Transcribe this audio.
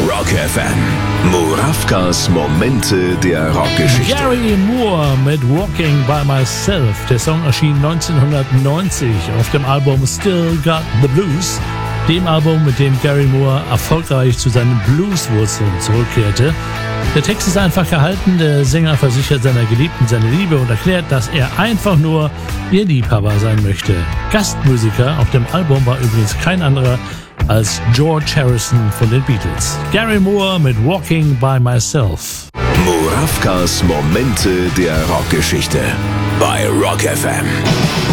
Rock FM. Murawkas Momente der Rockgeschichte. Gary Moore mit Walking by Myself. Der Song erschien 1990 auf dem Album Still Got the Blues. Dem Album, mit dem Gary Moore erfolgreich zu seinen Blueswurzeln zurückkehrte. Der Text ist einfach gehalten, der Sänger versichert seiner Geliebten seine Liebe und erklärt, dass er einfach nur ihr Liebhaber sein möchte. Gastmusiker auf dem Album war übrigens kein anderer als George Harrison von den Beatles. Gary Moore mit Walking by Myself. Murawkas Momente der Rockgeschichte bei Rock FM.